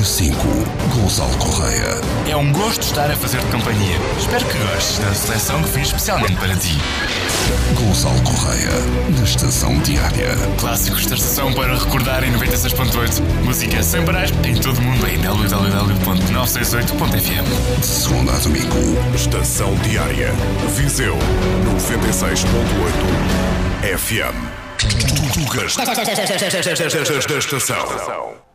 Número 5, Gonçalo Correia. É um gosto estar a fazer-te companhia. Espero que gostes da seleção que fiz especialmente para ti. Gonçalo Correia, na Estação Diária. Clássicos da estação para recordar em 96.8. Música sem parar em todo o mundo em www.968.fm. De segunda a domingo. Estação Diária. Viseu 96.8 FM. Tugas da estação.